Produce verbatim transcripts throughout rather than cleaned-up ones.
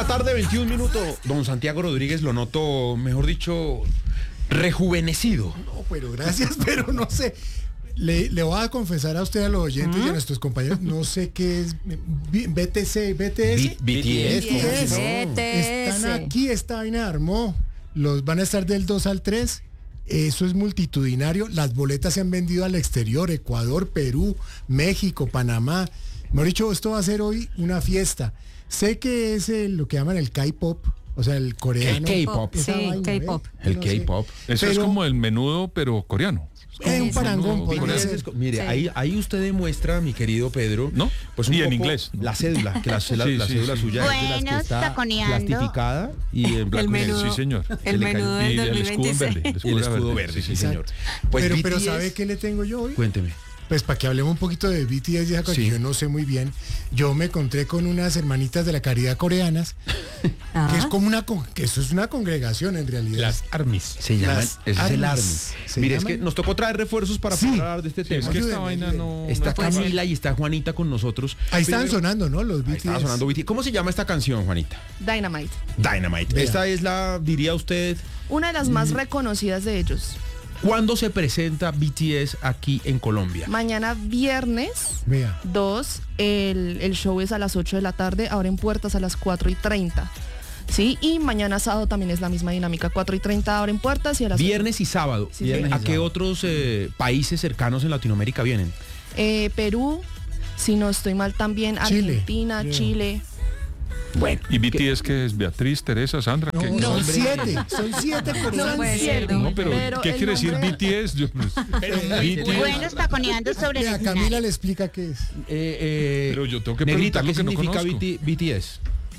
Tarde, veintiún minutos. Don Santiago Rodríguez lo noto, mejor dicho, rejuvenecido. No, pero gracias, pero no sé. Le, le voy a confesar a usted, a los oyentes ¿Mm? y a nuestros compañeros, no sé qué es B T C, B T S. B T S. B T S. Están aquí, esta vaina armó. Los van a estar del dos al tres. Eso es multitudinario. Las boletas se han vendido al exterior, Ecuador, Perú, México, Panamá. Mejor dicho, esto va a ser hoy una fiesta. Sé que es el, lo que llaman el K-pop, o sea, el coreano. El K-pop. Sí, K-pop. El K-pop. Eso pero, es como el menudo, pero coreano. Es un parangón. Es, mire, sí. ahí, ahí usted demuestra, mi querido Pedro, ¿no? Pues un y en inglés. ¿No? La cédula, que la, la, sí, la sí, cédula sí. suya bueno, es de las que está taconeando. plastificada y en blanco el menudo, sí, señor. El menudo del dos mil veintiséis. Y el escudo verde. El escudo, el escudo verde, verde, sí, señor. Pues pero, pero ¿sabe qué le tengo yo hoy? Cuénteme. Pues para que hablemos un poquito de B T S, sí. yo no sé muy bien. Yo me encontré con unas hermanitas de la caridad coreanas, ah. que es como una, que eso es una congregación en realidad. Las ARMYs. Se llaman, ese es el ARMY. Mire, es que nos tocó traer refuerzos para sí. poder hablar de este sí, tema. Es que esta vaina no... Está no Camila y está Juanita con nosotros. Ahí estaban sonando, ¿no? Los B T S. Estaba sonando B T S. ¿Cómo se llama esta canción, Juanita? Dynamite. Dynamite. Vea. Esta es la, diría usted... Una de las más reconocidas de ellos. ¿Cuándo se presenta B T S aquí en Colombia? Mañana viernes dos, el, el show es a las ocho de la tarde, abren puertas a las cuatro y treinta. Sí, y mañana sábado también es la misma dinámica, cuatro y treinta abren puertas y a las... Viernes y sábado. Sí, viernes sí. ¿A qué otros eh, países cercanos en Latinoamérica vienen? Eh, Perú, si no estoy mal también, Chile. Argentina, yeah. Chile... Bueno, ¿y B T S qué es? ¿Beatriz, Teresa, Sandra? No, ¿qué? no son siete, son siete por no, son siete. No, pero, pero ¿qué quiere nombre... decir B T S? Yo, pues, pero B T S. Bueno, está taconeando sobre el escenario. Camila le explica qué es. Eh, eh, pero yo tengo que Negrita, ¿qué que no significa conozco? B T S?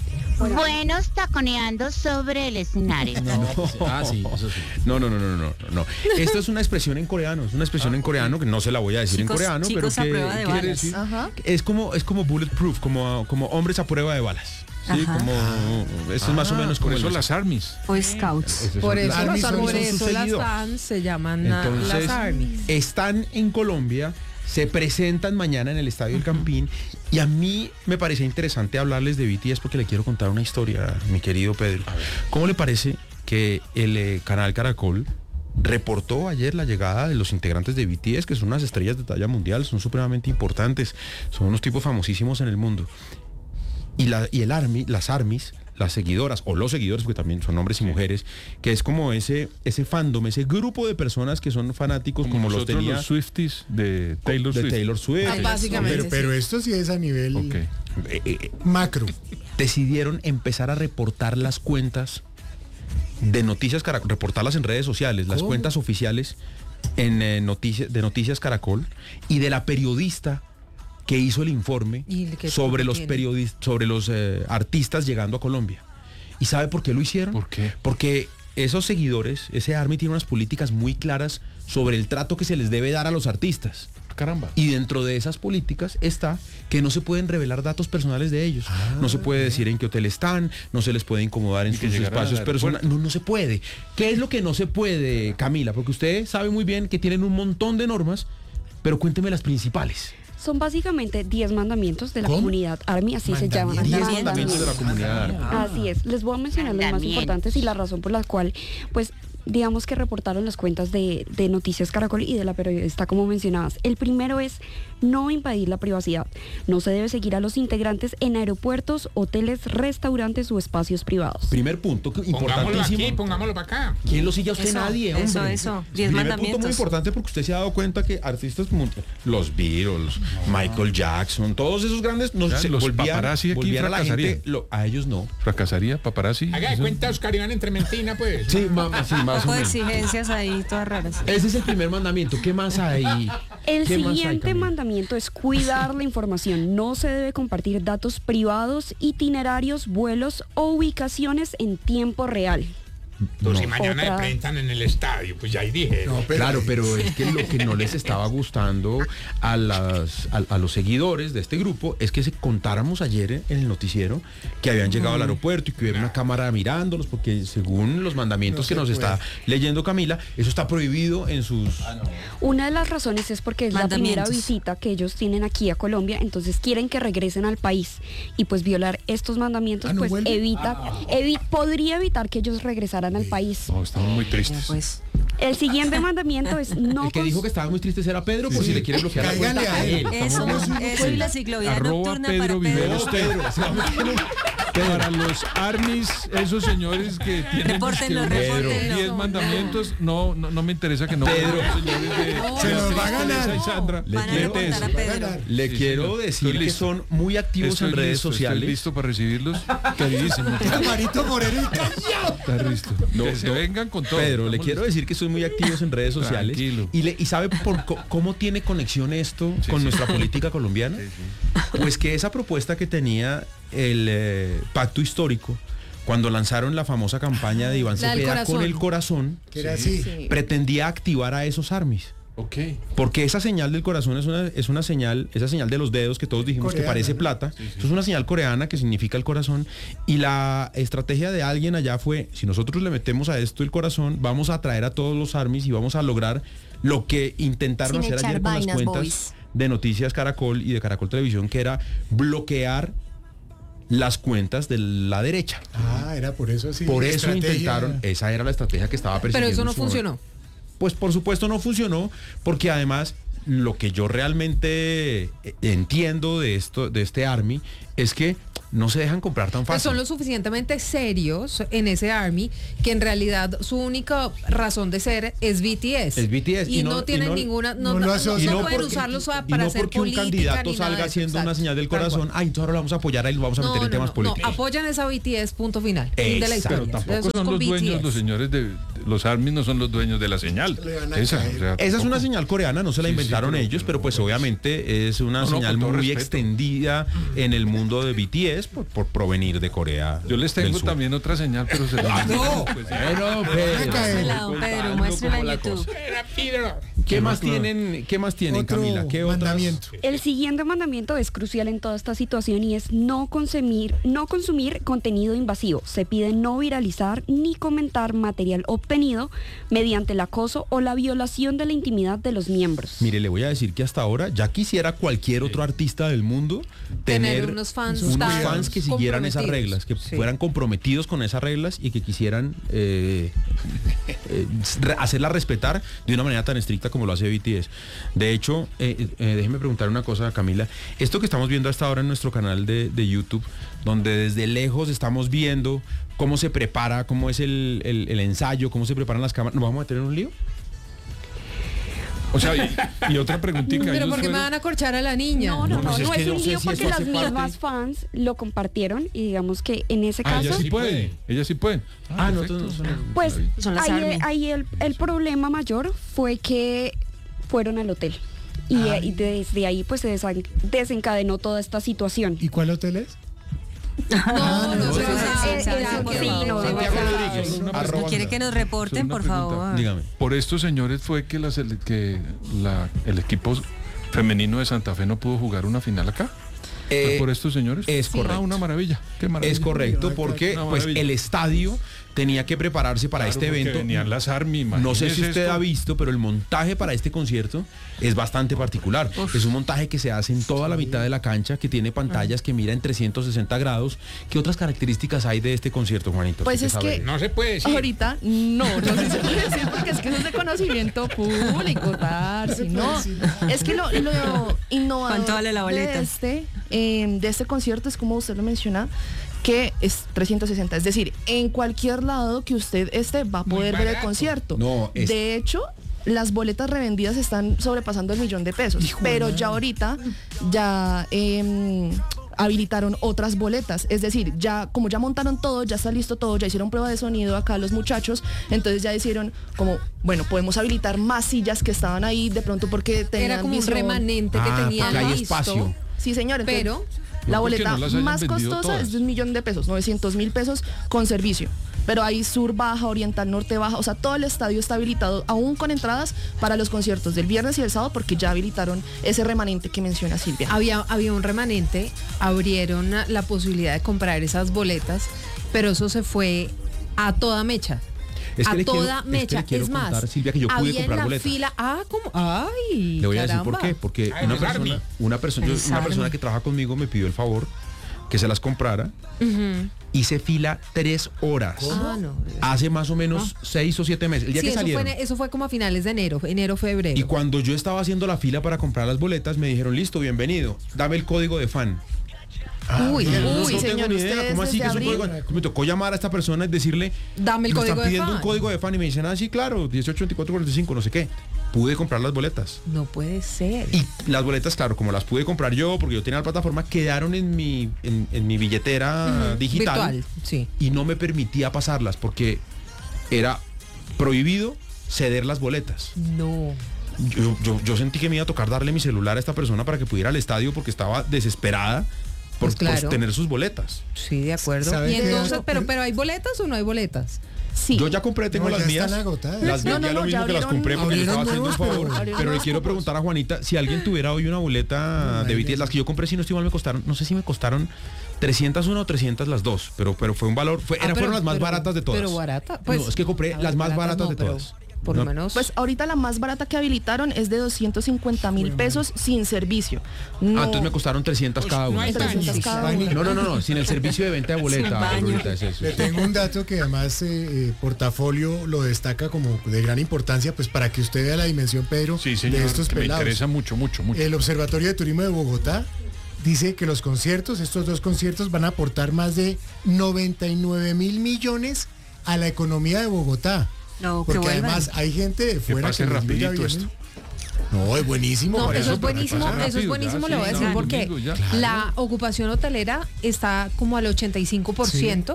Bueno, taconeando sobre el escenario. No, no. Ah, sí, eso sí. No, no, no, no, no, no. Esto es una expresión en coreano, es una expresión ah, en coreano que no se la voy a decir chicos, en coreano, chicos pero que a de quiere decir Ajá. es como es como bulletproof, como como hombres a prueba de balas. Sí, Ajá. como esto ah, es más o menos como por eso las ARMYs o Scouts. Por eso, las las, por son eso las fans se llaman Entonces, las ARMYs. Están en Colombia, se presentan mañana en el Estadio del Campín y a mí me parece interesante hablarles de B T S porque le quiero contar una historia, mi querido Pedro. ¿Cómo le parece que el eh, canal Caracol reportó ayer la llegada de los integrantes de B T S, que son unas estrellas de talla mundial, son supremamente importantes, son unos tipos famosísimos en el mundo? Y, la, y el ARMY, las ARMYs, las seguidoras, o los seguidores, porque también son hombres y mujeres, que es como ese ese fandom, ese grupo de personas que son fanáticos como, como los tenía... los Swifties de Taylor de Swift. Taylor Swift. Ah, básicamente, pero, pero esto sí es a nivel okay. eh, eh, macro. Decidieron empezar a reportar las cuentas de Noticias Caracol, reportarlas en redes sociales, las ¿Cómo? cuentas oficiales en, eh, noticias, de Noticias Caracol y de la periodista que hizo el informe sobre los periodistas, sobre los eh, artistas llegando a Colombia. ¿Y sabe por qué lo hicieron? ¿Por qué? Porque esos seguidores, ese ARMY tiene unas políticas muy claras sobre el trato que se les debe dar a los artistas. Caramba. Y dentro de esas políticas está que no se pueden revelar datos personales de ellos. Ah, no se puede decir en qué hotel están, no se les puede incomodar en sus espacios personales. No, no se puede. ¿Qué es lo que no se puede, Camila? Porque usted sabe muy bien que tienen un montón de normas, pero cuénteme las principales. Son básicamente diez mandamientos de la ¿Cómo? comunidad ARMY, así se llaman. diez mandamientos de la comunidad ARMY. Así es. Les voy a mencionar los más importantes y la razón por la cual, pues, digamos que reportaron las cuentas de, de Noticias Caracol y de la periodista, como mencionabas. El primero es no invadir la privacidad. No se debe seguir a los integrantes en aeropuertos, hoteles, restaurantes o espacios privados. Primer punto, Pongámoslo importantísimo. aquí, pongámoslo para acá. ¿Quién lo sigue a usted? Eso, Nadie, hombre. Eso, eso. Diez Primer mandamientos. punto muy importante porque usted se ha dado cuenta que artistas como los Beatles, no. Michael Jackson, todos esos grandes no, se los volvían, paparazzi aquí volvían a la fracasarían. gente, lo, a ellos no. ¿Fracasaría paparazzi? Haga de cuenta Oscar Iván entre Mentina, pues. Sí, ma, sí, más o Con menos. exigencias ahí todas raras. Ese es el primer mandamiento. ¿Qué más hay? El ¿Qué más hay, siguiente Camila? mandamiento es cuidar la información. No se debe compartir datos privados, itinerarios, vuelos o ubicaciones en tiempo real. Pues No. si mañana Otra- se presentan en el estadio, pues ya ahí dije. No, pero- Claro, pero es que lo que no les estaba gustando a, las, a, a los seguidores de este grupo es que se contáramos ayer en el noticiero que habían llegado al aeropuerto y que hubiera una cámara mirándolos, porque según los mandamientos No que se nos puede. está leyendo Camila, eso está prohibido en sus... Una de las razones es porque es la primera Mandamientos. visita que ellos tienen aquí a Colombia, entonces quieren que regresen al país y pues violar estos mandamientos Ah, ¿no pues vuelven? evita, evi- podría evitar que ellos regresaran al país. No, estamos muy tristes. Pues, El siguiente mandamiento es no El que dijo cons- que estaba muy triste era Pedro, por si le quiere bloquear la Cáigale cuenta a a él. él. eso, eso y la ciclovía Arroba nocturna Pedro para Viveros Pedro. Pedro. Para los armies, esos señores que tienen Repórtenlo, dizque unos repórtenlo. diez mandamientos, no, no, no me interesa que no. Pedro. Los señores de Se nos Beatriz, va a ganar. Teresa y Sandra. Le Van a quiero reportar a decir- Pedro. Le Sí, quiero señor. decir Estoy que listo. son muy activos Estoy en redes listo, sociales. Estoy listo para recibirlos, queridísimo. Marito Moreno y callado. Está listo. No, que se no. vengan con todo. Pedro, le Estamos quiero listos. decir que son muy activos en redes sociales. Tranquilo. Y, le, y sabe por co- cómo tiene conexión esto Sí, con sí. nuestra política colombiana. Sí, sí. Pues que esa propuesta que tenía el eh, pacto histórico, cuando lanzaron la famosa campaña de Iván La del Cepeda con corazón. el corazón, Que era así. Sí. pretendía activar a esos armies. Ok. Porque esa señal del corazón es una, es una señal, esa señal de los dedos que todos dijimos Coreana, que parece ¿no? plata, eso es una señal coreana que significa el corazón. Y la estrategia de alguien allá fue, si nosotros le metemos a esto el corazón, vamos a atraer a todos los armies y vamos a lograr lo que intentaron Sin hacer echar ayer con las vainas, cuentas boys. de Noticias Caracol y de Caracol Televisión, que era bloquear las cuentas de la derecha. Ah, era por eso así. Por eso estrategia. intentaron, esa era la estrategia que estaba persiguiendo. Pero eso no en su momento. funcionó. Pues por supuesto no funcionó, porque además lo que yo realmente eh, entiendo de esto, de este Army, es que no se dejan comprar tan Pues fácil. son lo suficientemente serios en ese Army que en realidad su única razón de ser es B T S. Es B T S, Y, y no, no- y tienen no- ninguna. No, no no, lo no, asocia- no y no pueden porque- usarlos a- y para no hacer porque un política candidato ni nada salga de eso. haciendo una Exacto. señal del Tal corazón, cual. ay, entonces ahora lo vamos a apoyar ahí, lo vamos a No, meter en no, temas no, políticos. no, apoyan esa B T S, punto final. Fin de la Exacto, historia. Pero tampoco Eso es son con los B T dueños, S. los señores de los armies no son los dueños de la señal. Le van a Esa, caer. o sea, Esa es una tampoco. señal coreana, no se la Sí, sí, inventaron pero- ellos, pero pues pero- obviamente es una No, no, señal con todo muy respeto. extendida en el mundo de B T S por, por provenir de Corea. Yo les del tengo Sur. también otra señal, pero se Ah, no. Pues, sí. Bueno, Venga, Pedro. Muéstrela, don Pedro, muéstrela en YouTube. Era Pedro. ¿Qué más claro. tienen, qué más tienen, Otro Camila? ¿Qué otras? mandamiento. El siguiente mandamiento es crucial en toda esta situación y es no consumir, no consumir contenido invasivo. Se pide no viralizar ni comentar material obtenido mediante el acoso o la violación de la intimidad de los miembros. Mire, le voy a decir que hasta ahora ya quisiera cualquier otro artista del mundo Tener tener unos fans unos tan fans que siguieran esas reglas, comprometidos. que Sí. fueran comprometidos con esas reglas y que quisieran eh, eh, re- hacerlas respetar de una manera tan estricta como lo hace B T S. De hecho, eh, eh, déjeme preguntar una cosa, Camila. Esto que estamos viendo hasta ahora en nuestro canal de, de YouTube, donde desde lejos estamos viendo cómo se prepara, cómo es el, el- el ensayo, cómo se preparan las cámaras, ¿nos vamos a meter en un lío? O sea, y, y otra preguntita. Pero ellos porque me fueron- van a corchar a la niña. No, no, No, no, pues no, es que es no un sé lío si porque eso las hace mismas parte- fans lo compartieron y digamos que en ese Ah, caso... ellas sí pueden. Ellas sí pueden. Ah, no, perfecto. entonces no son- Pues Son las ahí, Army. ahí el, el problema mayor fue que fueron al hotel. Y, Ah. y desde ahí pues se desan- desencadenó toda esta situación. ¿Y cuál hotel es? No, no, no, se sí, va a- sí, ya, sí, por sí, favor. no, Santiago no, Rodríguez, no, no, arroba- ¿No quiere que nos Solo reporten, una por pregunta. favor? Dígame. Por estos señores fue que, la, sele- que la- el equipo femenino de Santa Fe no pudo jugar una final acá. Eh, ¿Fue por estos señores? es correcto. Ah, una maravilla. Qué maravilla. Es correcto, porque Una pues maravilla. el estadio tenía que prepararse para Claro, este porque evento. Venían las Army, No sé si imagínese usted esto. ha visto, pero el montaje para este concierto es bastante particular. Es un montaje que se hace en toda la mitad de la cancha, que tiene pantallas que mira en trescientos sesenta grados. ¿Qué otras características hay de este concierto, Juanito? Pues ¿Usted es sabe? que No se puede decir. ahorita no, no sé si se puede decir porque es que eso es de conocimiento público, Tarsi, no. Es que lo, lo innovador ¿Cuánto vale la boleta? de este, eh, de este concierto es como usted lo menciona, que es trescientos sesenta, es decir, en cualquier lado que usted esté va a Muy poder ver el barato. concierto. No, es- De hecho, las boletas revendidas están sobrepasando el millón de pesos, Hijo de pero madre. ya ahorita ya em, habilitaron otras boletas, es decir, ya como ya montaron todo, ya está listo todo, ya hicieron prueba de sonido acá los muchachos, entonces ya hicieron como, bueno, podemos habilitar más sillas que estaban ahí de pronto porque tenían Era como un visión. remanente Ah, que tenían porque hay listo. espacio. Sí, señor. entonces, Pero la No, porque boleta no las hayan más vendido costosa todas. es de un millón de pesos, novecientos mil pesos con servicio. pero hay sur baja, oriental, norte baja, o sea, todo el estadio está habilitado aún con entradas para los conciertos del viernes y el sábado porque ya habilitaron ese remanente que menciona Silvia. Había, había un remanente, abrieron la posibilidad de comprar esas boletas, pero eso se fue a toda mecha. Es que a le toda quiero, mecha, es, que le es más, contar, Silvia, que yo pude había comprar en la boletas. fila, ah, como, ay, Le voy a caramba. decir por qué, porque Ay, una el persona, Army. una persona, yo- una persona que trabaja conmigo me pidió el favor que se las comprara. Ujú. Hice fila tres horas. Ah, no. Hace más o menos seis o siete meses. El día Sí, que eso fue, salieron. en- eso fue como a finales de enero, enero, febrero. Y cuando yo estaba haciendo la fila para comprar las boletas, me dijeron, listo, bienvenido, dame el código de fan. Uy, No, no uy, tengo señor, ni idea, ustedes ¿cómo así que desde es un abril. código? Me tocó llamar a esta persona y decirle, Dame el me código están de pidiendo fan. un código de fan y me dicen, ah, sí, claro, dieciocho veinticuatro cuarenta y cinco, no sé qué. Pude comprar las boletas. No puede ser. Y las boletas, claro, como las pude comprar yo, porque yo tenía la plataforma, quedaron en mi, en, en mi billetera Ujú, digital. virtual, sí. Y no me permitía pasarlas porque era prohibido ceder las boletas. No. Yo, yo, yo sentí que me iba a tocar darle mi celular a esta persona para que pudiera al estadio porque estaba desesperada por, Pues claro. por tener sus boletas. Sí, de acuerdo. ¿Sabe Y qué? entonces, pero, pero ¿hay boletas o no hay boletas? Sí. Yo ya compré, tengo No, las ya mías. están agotadas. Las No, vendí no, a lo no, mismo ya que las abrieron- compré porque le estaba abrieron haciendo un nuevos, favor. abrieron Pero le nuevos quiero cupos. preguntar a Juanita, si alguien tuviera hoy una boleta de B T S, las que yo compré, si no estoy mal, me costaron, no sé si me costaron trescientos uno o trescientas las dos, pero, pero fue un valor, fue, Ah, eran, pero- fueron las más pero- baratas de todas. Pero barata. Pues, no, es que compré a ver, las más baratas baratas no, de pero todas. Por No, lo menos. Pues ahorita la más barata que habilitaron es de doscientos cincuenta mil pesos sin servicio. No, Ah, entonces me costaron trescientas cada no una. hay trescientos baños. cada Baños. una. No, no, no, no, sin el servicio de venta de boleta. baño. Aurorita, es eso. Le tengo un dato que además eh, eh, Portafolio lo destaca como de gran importancia, pues para que usted vea la dimensión, Pedro, Sí, señor, de estos que me pelados. interesa mucho, mucho, mucho. El Observatorio de Turismo de Bogotá dice que los conciertos, estos dos conciertos, van a aportar más de noventa y nueve mil millones a la economía de Bogotá. No, que Porque vuelvan. además hay gente de fuera pase que nos mira rapidito bien. esto. No, es buenísimo. No, por eso es pero buenísimo, pasa eso es rápido, buenísimo, ya, le voy a sí, decir ya, porque domingo, ya. la ocupación hotelera está como al ochenta y cinco por ciento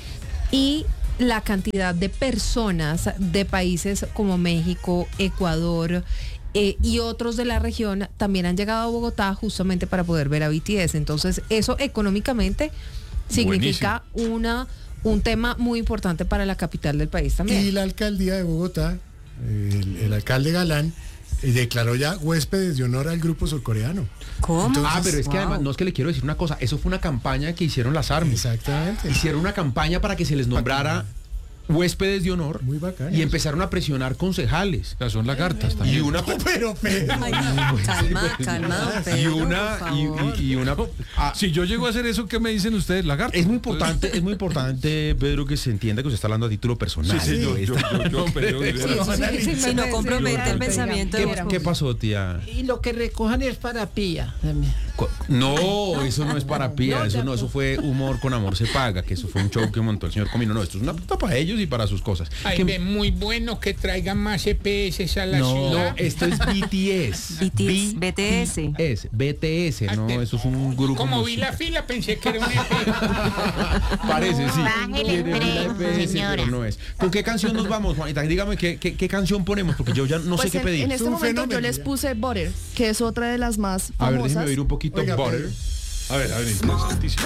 y la cantidad de personas de países como México, Ecuador eh, y otros de la región también han llegado a Bogotá justamente para poder ver a B T S. Entonces, eso económicamente significa una un tema muy importante para la capital del país también. Y la alcaldía de Bogotá, el, el alcalde Galán, eh, declaró ya huéspedes de honor al grupo surcoreano. ¿Cómo? Entonces, Ah, pero es que Wow. además, no es que le quiero decir una cosa, eso fue una campaña que hicieron las Army. Exactamente. Hicieron una campaña para que se les nombrara huéspedes de honor Muy bacano. y empezaron a presionar concejales. O sea, son lagartas Y también. una Pero, Pedro. Ay, calma, calma, y Pedro, una por y, favor. y- y una ah, Si yo llego a hacer eso, ¿qué me dicen ustedes? Lagarto. es muy importante, es muy importante, Pedro, que se entienda que usted está hablando a título personal. Sí, sí, yo, yo, yo, yo, pero- Sí, eso sí, sí, Si me no parece compromete importante. el pensamiento de ¿Qué, Bogotá. qué pasó, tía? Y lo que recojan es para pilla. Cu- No, eso no es para pía, eso no, eso fue humor con amor se paga, que eso fue un show que montó el señor Comino. No, esto es una puta para ellos y para sus cosas. Ay, Que- ve, muy bueno que traigan más E P S a la no, ciudad. esto es B T S. B T S, B T S. Es B T S, no, eso es un grupo. Como vi musical. la fila, pensé que era un E P. Parece, sí. Bájele Tiene tres, fila de P S, señora. pero no es. ¿Con qué canción nos vamos, Juanita? Dígame qué, qué, qué canción ponemos, porque yo ya no Pues sé qué en, pedir. en este un momento fenómeno yo les ya. puse Butter, que es otra de las más A ver, famosas. déjeme oír un poquito Oiga, Butter. Pedro. A ver, a ver, interesantísimo.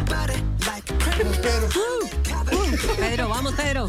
Pedro, vamos, Pedro.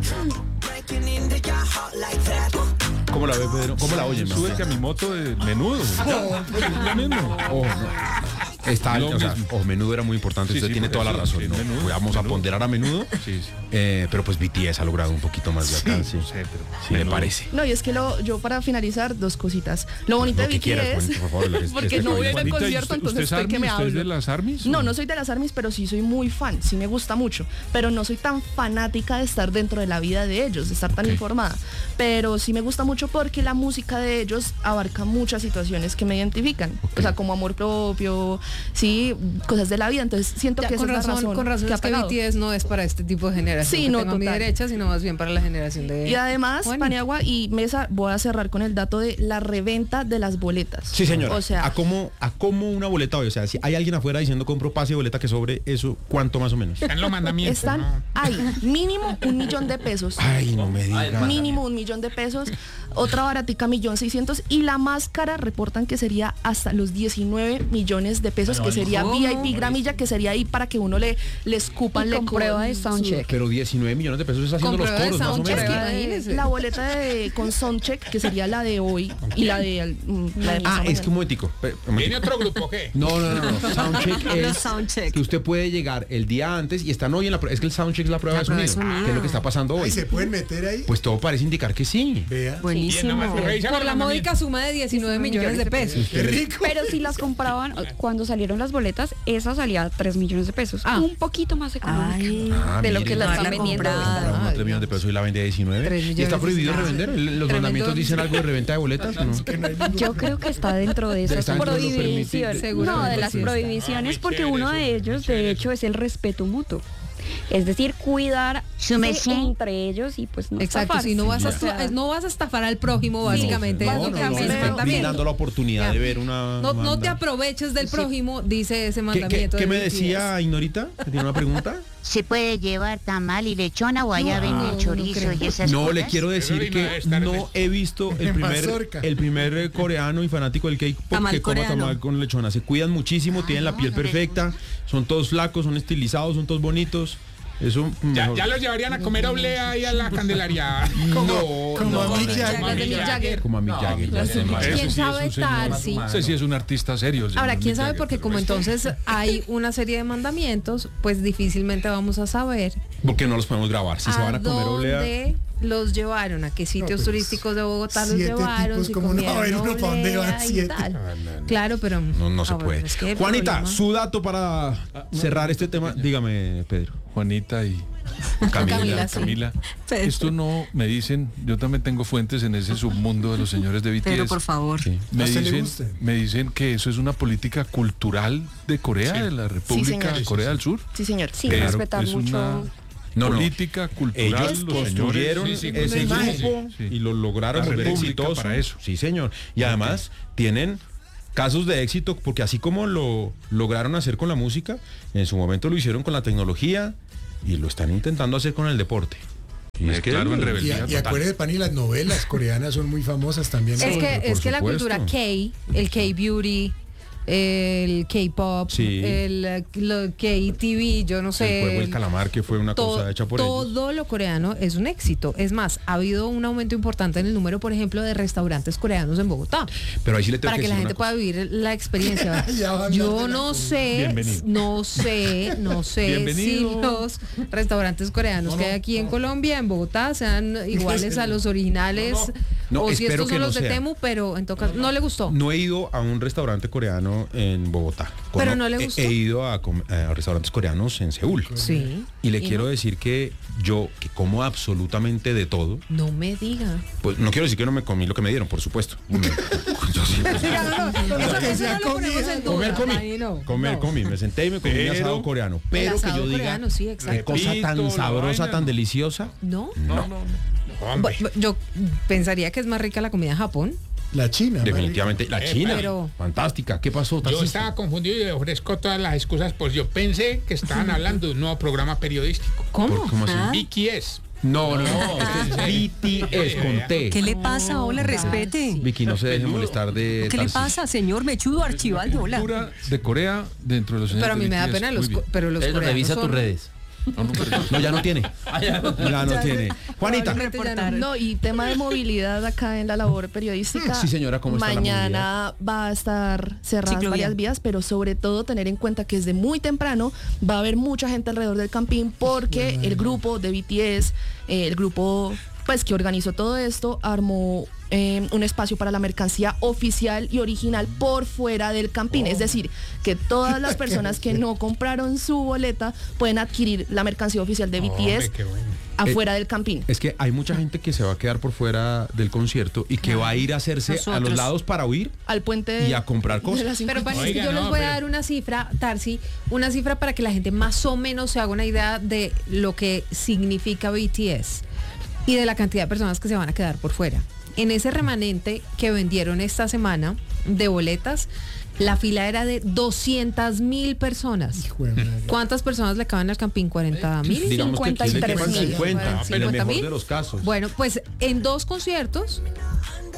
¿Cómo la ve, Pedro? ¿Cómo la oyen? Sube que a mi moto de menudo. Lo mismo. Ojo, no. Está, Lo o sea, mismo. ojo, menudo era muy importante, Sí, usted sí, tiene por toda la eso, razón, sí, ¿no? menudo, Vamos a menudo. ponderar a menudo, Sí, sí. eh, pero pues B T S ha logrado un poquito más de alcance. No sé, pero Sí, me menudo. parece. No, y es que lo, yo para finalizar, dos cositas. Lo bonito Lo de que quiera, B T S, cuente, por favor, lo que- porque este no voy a ir al Juanita, ¿y concierto, usted- entonces usted usted es que me Army? ¿Usted es hablo. de las Armies? No, no soy de las Armies, pero sí soy muy fan, sí me gusta mucho, pero no soy tan fanática de estar dentro de la vida de ellos, de estar tan Ok. informada, pero sí me gusta mucho porque la música de ellos abarca muchas situaciones que me identifican, Ok. o sea, como amor propio, sí, cosas de la vida, entonces siento Ya, que esa con es la razón, razón con razón que ha es que pegado. B T S no es para este tipo de generación Sí, que no, tengo a mi total. derecha, sino más bien para la generación de Y además, Juanita. Paniagua y Mesa, voy a cerrar con el dato de la reventa de las boletas. Sí, señora. O sea, ¿A cómo, ¿A cómo una boleta hoy? O sea, si hay alguien afuera diciendo compro pase y boleta que sobre, ¿eso cuánto más o menos? Están los mandamientos. están ¿no? ahí, mínimo un millón de pesos. Ay, no me digas. Mínimo un millón de pesos, otra baratica millón seiscientos y la más cara reportan que sería hasta los diecinueve millones de pesos. pesos, que sería V I P gramilla, que sería ahí para que uno le, le escupan, y le con prueba de soundcheck. Pero diecinueve millones de pesos está haciendo Con los prueba de coros, más o soundcheck, menos. imagínese. la boleta de, con soundcheck, que sería la de hoy, y la de... mm, la de Ah, mañana. es que un momentico. un momentico. ¿Viene otro grupo o qué? No, no, no, no. Soundcheck Los es soundcheck. que usted puede llegar el día antes y están hoy en la prueba. Es que el soundcheck es la prueba, La de, prueba de sonido, sonido. que es lo que está pasando hoy. Ay, ¿se pueden meter ahí? Pues todo parece indicar que sí. Vea. Bien, Buenísimo. nomás, por revisar Por la mano módica suma de diecinueve millones de pesos. Qué rico. Pero si las compraban cuando salieron las boletas, esa salía a tres millones de pesos. Ah. Un poquito más económica Ay, Ah, de lo mire. que la No están haberla vendiendo. comprado. Compraron Ay, tres millones de pesos y la vende a diecinueve. Tres ¿Y está millones, prohibido sí. revender? ¿Los Tremendo. mandamientos dicen algo de reventa de boletas o no? Yo creo que está dentro de esas Está dentro de lo prohibiciones. permitido. Seguramente No, de las sí está. prohibiciones, Ah, muy porque chévere uno de eso, ellos, muy chévere de hecho, es el respeto mutuo. Es decir, cuidar Su merced. entre ellos y pues no Exacto, estafarse. si no vas, a, O sea, no vas a estafar al prójimo, básicamente. No, es no, lo no, que no, dice no, el estoy mandamiento. brindando la oportunidad de ver una No, no te banda. aproveches del prójimo, dice ese ¿Qué, qué, mandamiento. qué de me B T S. decía Ignorita? ¿Tiene una pregunta? ¿Se puede llevar tamal y lechona o allá No, venden no, no chorizo creo. y esas No, cosas? le quiero decir Pero que debe estar en no he visto el primer, Mazorca. el primer eh, coreano y fanático del K-pop Tamal que coma coreano. tamal con lechona. Se cuidan muchísimo, tienen la piel perfecta, son todos flacos, son estilizados, son todos bonitos. Eso Ya, mejor. ya los llevarían a comer oblea ahí a la Candelaria. No, como no, a Mick no, Jagger. Como a Mick Jagger. como a Mick Jagger. ya sé más. Ese ¿Quién sí es sabe un señor- Tarsi? Ese sí es un artista serio. el Ahora, señor quién Mick sabe, Jagger, porque pero como esto- entonces hay una serie de mandamientos, pues difícilmente vamos a saber Porque no los podemos grabar. Si se van a comer oblea. dónde los llevaron, a qué sitios pues, turísticos de Bogotá los siete llevaron, tipos, si ¿cómo no va a haber comieron uno pa' dónde van oblea y siete? tal. Ah, no, no. Claro, pero No, no se ah, bueno, puede. es que el Juanita, problema- su dato para cerrar este tema. Dígame, Pedro. Juanita y Camila. Camila, sí. Camila. Pedro. Esto no me dicen, yo también tengo fuentes en ese submundo de los señores de B T S. Pero por favor. Sí. Me ¿A usted le dicen, gusta? me dicen que eso es una política cultural de Corea, de la República señor. de Corea del Sur. Sí, señor. Sí, Pero respetar es mucho. una No, no. política cultural. Ellos los construyeron señores- sí, sí, ese sí, sí, grupo sí. y lo lograron La volver República exitoso. para eso. Sí, señor. Y además tienen casos de éxito porque así como lo lograron hacer con la música, en su momento lo hicieron con la tecnología y lo están intentando hacer con el deporte. Y Eh, claro, en Y, rebeldía y total. acuérdese, Pani, las novelas coreanas son muy famosas también. Es Por- que, por es que la supuesto. cultura K, el K-beauty, el K-pop, Sí. el eh, lo K-T V, yo no sé. El juego del calamar, que fue una to- cosa hecha por ellos. todo lo coreano es un éxito. Es más, ha habido un aumento importante en el número, por ejemplo, de restaurantes coreanos en Bogotá. Pero ahí sí le tengo Para que la decir gente una pueda cosa. vivir la experiencia. Ya va a hablar Yo de la no comida. sé, Bienvenido. no sé, no sé si Bienvenido. los restaurantes coreanos que hay aquí en Colombia, en Bogotá, sean iguales a los originales No, o si espero estos que son no los de sean. Temu, pero en todo caso, no le gustó. No he ido a un restaurante coreano en Bogotá. Pero Cono- no le he- gustó. He, ido a, com- a restaurantes coreanos en Seúl. Sí. Y le ¿Y quiero no? decir que yo, que como absolutamente de todo, No me diga. pues no quiero decir que no me comí lo que me dieron, por supuesto. Me- yo sí, pues, Eso, que eso sea no lo ponemos comida. en duda, comer comí. Dani, no. Comer No. comí. Me senté y me comí un Pero- asado coreano. Pero que asado yo diga, coreano, sí, exacto. qué cosa tan Repito, la sabrosa, vaina, tan no. deliciosa. ¿No? No, no, no. Hombre. Bu- bu- Yo pensaría que es más rica la comida en Japón. La China. Definitivamente. La Eh, China. pero- Fantástica. ¿Qué pasó, Yo Tarcisio? estaba confundido y le ofrezco todas las excusas, pues yo pensé que estaban hablando de un nuevo programa periodístico. ¿Cómo? ¿Por- ¿Cómo así? Ah. Vicky es. No, no, no. Este es B T S con T. ¿Qué le pasa? Hola, respete. Vicky, no se deje molestar de ¿Qué le Tarcisio. pasa, señor Mechudo Archibaldo? Hola. Cultura de Corea dentro de los señores Pero a mí de me da B T S, pena muy los, bien. co- pero los Pedro, coreanos revisa son- tus redes. No, no, pero- No, ya no tiene. Ya no tiene. Juanita. Probablemente ya no. No, y tema de movilidad acá en la labor periodística. Sí, señora, ¿cómo está la Mañana va a estar cerradas Ciclovía. varias vías, pero sobre todo tener en cuenta que desde muy temprano va a haber mucha gente alrededor del campín porque el grupo de B T S, eh, el grupo pues que organizó todo esto, armó eh, un espacio para la mercancía oficial y original por fuera del campín. Es decir, que todas las personas que no compraron su boleta pueden adquirir la mercancía oficial de B T S Hombre, qué bueno. afuera del campín. Es que hay mucha gente que se va a quedar por fuera del concierto y que va a ir a hacerse a los Nosotros. lados para huir Al puente y a comprar cosas. de las Pero cincuenta. Pani, es que Oiga, yo les no, voy a pero- dar una cifra, Tarsi, una cifra para que la gente más o menos se haga una idea de lo que significa B T S y de la cantidad de personas que se van a quedar por fuera. En ese remanente que vendieron esta semana de boletas, la fila era de doscientas mil personas. Hijo de madre. ¿Cuántas personas le caben al campín? ¿cuarenta mil? Digamos que aquí le cincuenta y tres quepan mil. cincuenta, en el ¿cincuenta mejor mil? de los casos. Bueno, pues en dos conciertos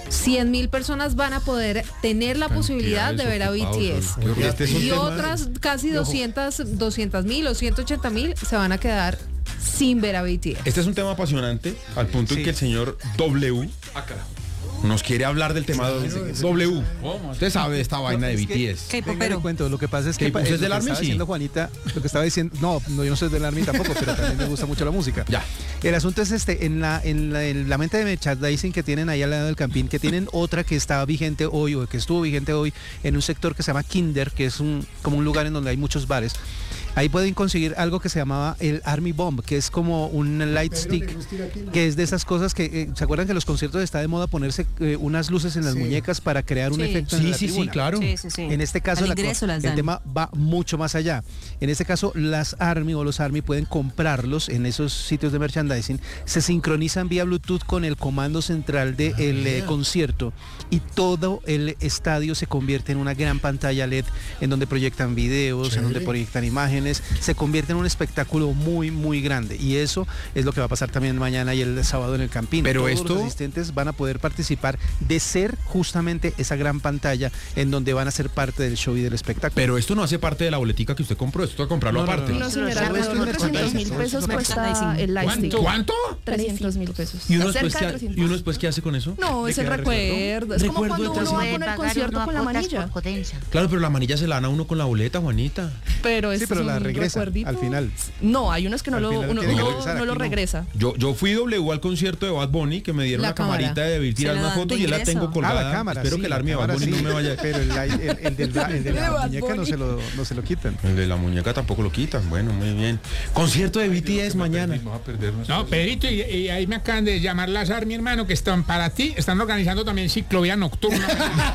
cien mil personas van a poder tener la posibilidad de ver a B T S. Este es un Y tema- otras casi doscientos mil o ciento ochenta mil se van a quedar sin ver a B T S. Este es un tema apasionante, al punto en Sí. que el señor W Ah, carajo. nos quiere hablar del tema de W. Usted sabe esta vaina de B T S. ¿Qué Venga, le popero? cuento, lo que pasa es que ¿Qué, pa- usted eh, es del lo que Army? estaba Sí. diciendo Juanita, lo que estaba diciendo, no, no, yo no soy del Army tampoco, pero también me gusta mucho la música. Ya. El asunto es este, en la, en la, en la mente de merchandising que tienen ahí al lado del Campín, que tienen otra que está vigente hoy o que estuvo vigente hoy en un sector que se llama Kinder, que es un, como un lugar en donde hay muchos bares. Ahí pueden conseguir algo que se llamaba el Army Bomb, que es como un light Pedro, stick, ¿le gusta ir a Kinder? que es de esas cosas que, eh, ¿se acuerdan que en los conciertos está de moda ponerse eh, unas luces en las Sí. muñecas para crear un Sí. efecto en Sí, la sí, sí, tribuna? claro. Sí, sí, sí. En este caso Al la co- ingreso las el dan. tema va mucho más allá. En este caso las Army o los Army pueden comprarlos en esos sitios de merchandising, se sincronizan vía Bluetooth con el comando central del eh, concierto y todo el estadio se convierte en una gran pantalla L E D en donde proyectan videos, en donde Chévere. proyectan imágenes, se convierte en un espectáculo muy muy grande y eso es lo que va a pasar también mañana y el sábado en el Campín. Pero Todos esto- los asistentes van a poder participar de ser justamente esa gran pantalla en donde van a ser parte del show y del espectáculo. Pero esto no hace parte de la boletica que usted compró, esto hay que comprarlo No, no, aparte. no, No, señora, Todo esto es alrededor de trescientos mil merchandising, pesos todo esto es cuesta merchandising. el lightstick. ¿Cuánto? ¿Cuánto? trescientos mil pesos. ¿Y uno después, Cerca qué, de ha- trescientos. ¿Y uno después qué hace con eso? No, es el queda recuerdo. Es como Recuerdo cuando de uno va Puede con el pagar concierto uno a con la cuotas manilla. por potencia. Claro, pero la manilla se la dan a uno con la boleta, Juanita. Pero Sí, este pero es la un regresa recuerdito. al final. No, hay unos que no Al lo, final uno, tiene que uno regresar, no lo aquí no. regresa. Yo, yo fui W al concierto de Bad Bunny, que me dieron La una camarita cámara. de David tirar Se la una dan foto de y yo la ingreso. tengo Ah, colgada. la cámara, Espero sí, que el la Army de Bad cámara, Bunny sí. no me vaya. Pero el, el- el del- el de la Bad muñeca no Bunny. se lo, no se lo quitan. El de la muñeca tampoco lo quitan. Bueno, muy bien. Concierto de B T S mañana. Vamos a perder nuestra- No, Pedrito, y, y ahí me acaban de llamar las AR, mi hermano, que están para ti, están organizando también ciclovía nocturna.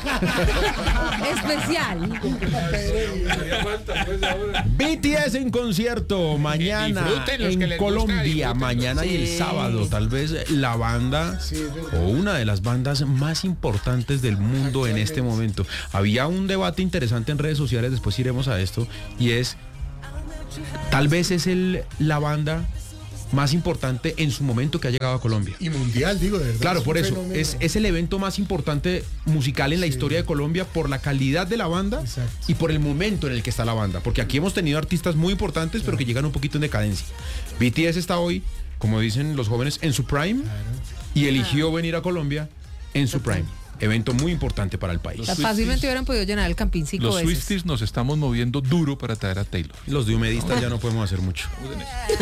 Especial. B T S en concierto mañana disfruten los que en les gusta, Colombia, disfruten. mañana y el Sí. sábado. Tal vez la banda o una de las bandas más importantes del mundo en este momento. Había un debate interesante en redes sociales, después iremos a esto, y es, tal vez es el, la banda más importante en su momento que ha llegado a Colombia. Y mundial, digo, de verdad. Claro, es un por eso, fenómeno. es, es el evento más importante musical en la Sí. historia de Colombia por la calidad de la banda Exacto. y por el momento en el que está la banda. Porque aquí hemos tenido artistas muy importantes, pero que llegan un poquito en decadencia. B T S está hoy, como dicen los jóvenes, en su prime y eligió venir a Colombia en su prime. Evento muy importante para el país. Los Fácilmente hubieran podido llenar el Campín cinco Los veces. Swifties nos estamos moviendo duro para traer a Taylor. Los de humedistas ya no podemos hacer mucho.